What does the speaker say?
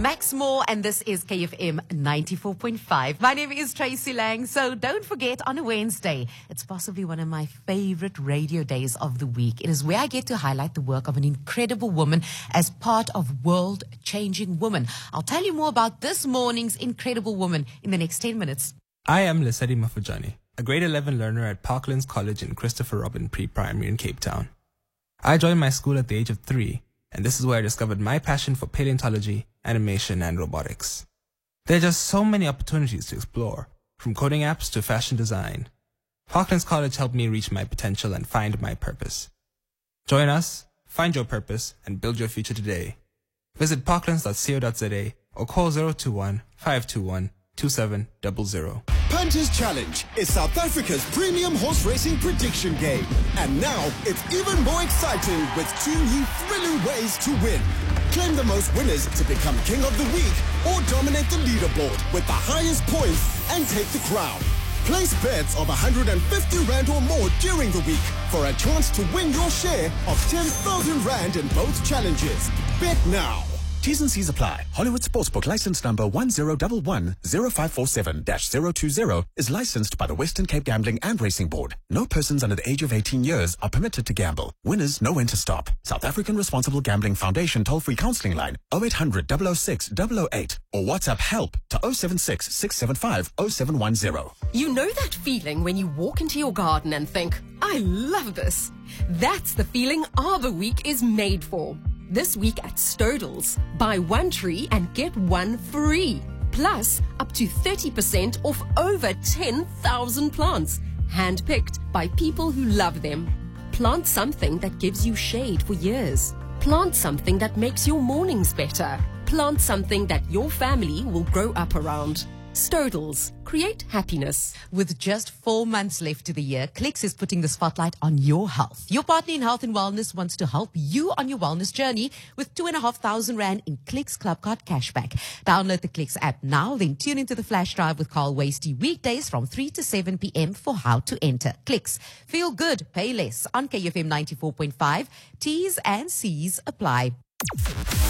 Max Moore, and this is KFM 94.5. My name is Tracy Lang. So don't forget, on a Wednesday, it's possibly one of my favorite radio days of the week. It is where I get to highlight the work of an incredible woman as part of World Changing Women. I'll tell you more about this morning's incredible woman in the next 10 minutes. I am Lesedi Mafujani, a grade 11 learner at Parklands College in Christopher Robin Pre-Primary in Cape Town. I joined my school at the age of 3, and this is where I discovered my passion for paleontology, animation, and robotics. There are just so many opportunities to explore, from coding apps to fashion design. Parklands College helped me reach my potential and find my purpose. Join us, find your purpose, and build your future today. Visit parklands.co.za or call 021-521-2700. Punters Challenge is South Africa's premium horse racing prediction game. And now it's even more exciting with 2 new thrilling ways to win. Claim the most winners to become King of the Week or dominate the leaderboard with the highest points and take the crown. Place bets of 150 Rand or more during the week for a chance to win your share of 10,000 Rand in both challenges. Bet now. T's and C's apply. Hollywood Sportsbook license number 1011-0547-020 is licensed by the Western Cape Gambling and Racing Board. No persons under the age of 18 years are permitted to gamble. Winners know when to stop. South African Responsible Gambling Foundation toll-free counseling line 0800 006 008 or WhatsApp help to 076 675 0710. You know that feeling when you walk into your garden and think, I love this. That's the feeling Arbor Week is made for. This week at Stodels, buy 1 tree and get 1 free. Plus, up to 30% off over 10,000 plants, handpicked by people who love them. Plant something that gives you shade for years. Plant something that makes your mornings better. Plant something that your family will grow up around. Stodels, create happiness. With just 4 months left to the year, Clicks is putting the spotlight on your health. Your partner in health and wellness wants to help you on your wellness journey with 2,500 Rand in Clicks Club Card cashback. Download the Clicks app now, then tune into the flash drive with Carl Wasty weekdays from 3 to 7 p.m. for how to enter. Clicks. Feel good, pay less on KFM 94.5. T's and C's apply.